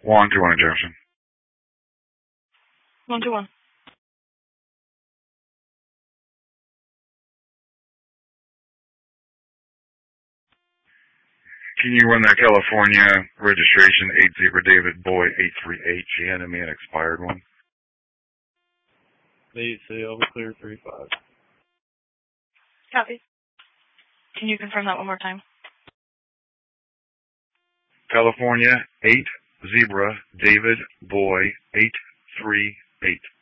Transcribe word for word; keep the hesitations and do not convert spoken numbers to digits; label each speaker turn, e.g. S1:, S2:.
S1: one two one Jefferson.
S2: one two one.
S1: Can you run that California registration eight zero David Boy eight three eight? She handed me an expired one.
S3: Eight sale clear three five.
S2: Copy. Can you confirm that one more time?
S1: California eight zero David Boy eight three eight.